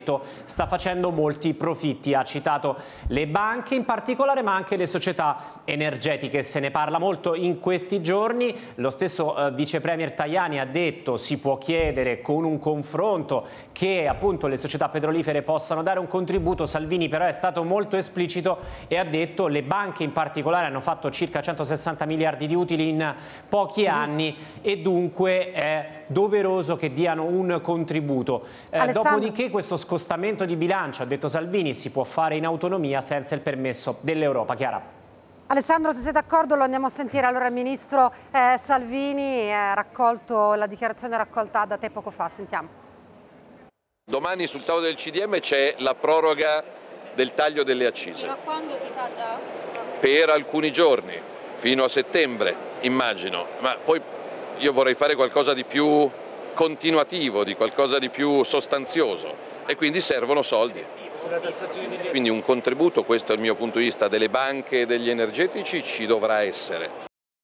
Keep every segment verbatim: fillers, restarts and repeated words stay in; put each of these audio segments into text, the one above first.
sta facendo molti profitti. Ha citato le banche in particolare, ma anche le società energetiche. Se ne parla molto in questi giorni. Lo stesso eh, vice premier Tajani ha detto si può chiedere con un confronto che appunto le società petrolifere possano dare un contributo. Salvini però è stato molto esplicito e ha detto le banche in particolare hanno fatto circa centosessanta miliardi di utili in pochi anni e dunque è doveroso che diano un contributo. Eh, dopodiché questo scostamento di bilancio, ha detto Salvini, si può fare in autonomia senza il permesso dell'Europa. Chiara. Alessandro, se sei d'accordo lo andiamo a sentire. Allora il ministro eh, Salvini ha raccolto la dichiarazione raccolta da te poco fa. Sentiamo. Domani sul tavolo del C D M c'è la proroga del taglio delle accise. Ma quando si sa già? Per alcuni giorni, fino a settembre, immagino. Ma poi io vorrei fare qualcosa di più continuativo, di qualcosa di più sostanzioso e quindi servono soldi. Quindi un contributo, questo è il mio punto di vista, delle banche e degli energetici ci dovrà essere.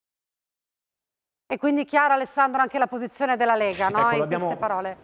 E quindi chiara, Alessandro, anche la posizione della Lega, no? Ecco, in abbiamo... queste parole.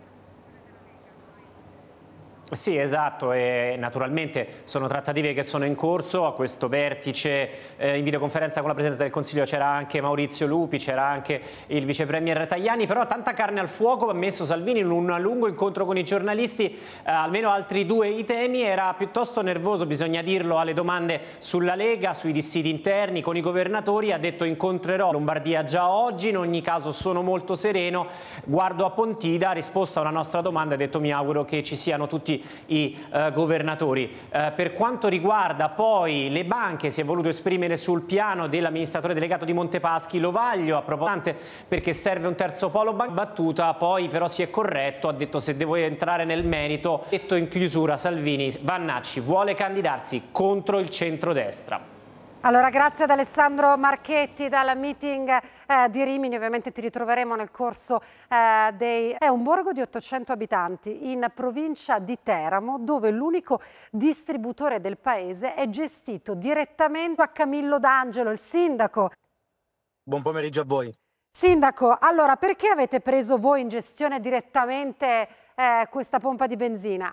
Sì, esatto, e naturalmente sono trattative che sono in corso. A questo vertice eh, in videoconferenza con la Presidente del Consiglio c'era anche Maurizio Lupi, c'era anche il Vice Premier Tajani, però tanta carne al fuoco ha messo Salvini in un lungo incontro con i giornalisti, eh, almeno altri due i temi. Era piuttosto nervoso, bisogna dirlo, alle domande sulla Lega, sui dissidi interni, con i governatori. Ha detto incontrerò Lombardia già oggi, in ogni caso sono molto sereno, guardo a Pontida. Ha risposto a una nostra domanda, ha detto mi auguro che ci siano tutti i uh, governatori. Uh, per quanto riguarda poi le banche, si è voluto esprimere sul piano dell'amministratore delegato di Montepaschi Lovaglio, a proposito perché serve un terzo polo battuta, poi però si è corretto, ha detto se devo entrare nel merito. Ha detto in chiusura Salvini, Vannacci vuole candidarsi contro il centrodestra. Allora, grazie ad Alessandro Marchetti dal meeting eh, di Rimini. Ovviamente ti ritroveremo nel corso eh, dei... È un borgo di ottocento abitanti in provincia di Teramo, dove l'unico distributore del paese è gestito direttamente da Camillo D'Angelo, il sindaco. Buon pomeriggio a voi. Sindaco, allora perché avete preso voi in gestione direttamente eh, questa pompa di benzina?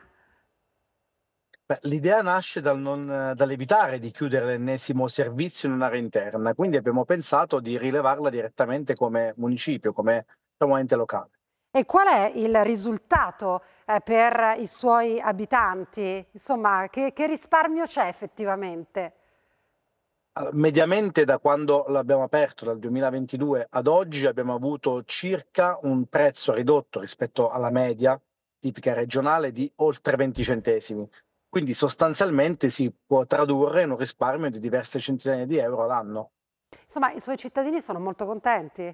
L'idea nasce dal non, dall'evitare di chiudere l'ennesimo servizio in un'area interna, quindi abbiamo pensato di rilevarla direttamente come municipio, come ente locale. E qual è il risultato eh, per i suoi abitanti? Insomma, che, che risparmio c'è effettivamente? Mediamente da quando l'abbiamo aperto, dal duemilaventidue ad oggi, abbiamo avuto circa un prezzo ridotto rispetto alla media tipica regionale di oltre venti centesimi. Quindi sostanzialmente si può tradurre in un risparmio di diverse centinaia di euro all'anno. Insomma, i suoi cittadini sono molto contenti?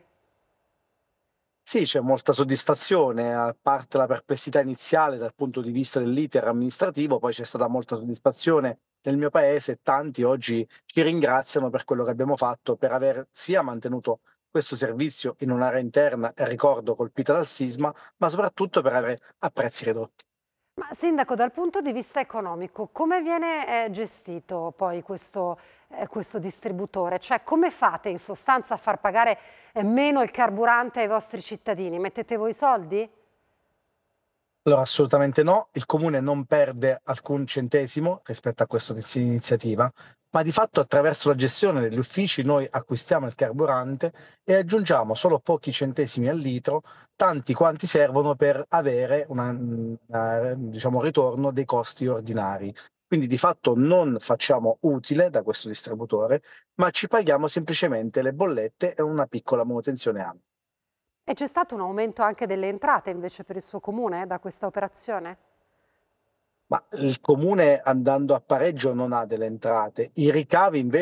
Sì, c'è molta soddisfazione, a parte la perplessità iniziale dal punto di vista dell'iter amministrativo, poi c'è stata molta soddisfazione nel mio paese e tanti oggi ci ringraziano per quello che abbiamo fatto, per aver sia mantenuto questo servizio in un'area interna, ricordo, colpita dal sisma, ma soprattutto per avere a prezzi ridotti. Ma Sindaco, dal punto di vista economico, come viene eh, gestito poi questo, eh, questo distributore? Cioè, come fate in sostanza a far pagare eh, meno il carburante ai vostri cittadini? Mettete voi i soldi? Allora, assolutamente no, il comune non perde alcun centesimo rispetto a questa iniziativa, ma di fatto attraverso la gestione degli uffici noi acquistiamo il carburante e aggiungiamo solo pochi centesimi al litro, tanti quanti servono per avere un diciamo, ritorno dei costi ordinari. Quindi di fatto non facciamo utile da questo distributore, ma ci paghiamo semplicemente le bollette e una piccola manutenzione annua. E c'è stato un aumento anche delle entrate invece per il suo comune da questa operazione? Ma il comune andando a pareggio non ha delle entrate, i ricavi invece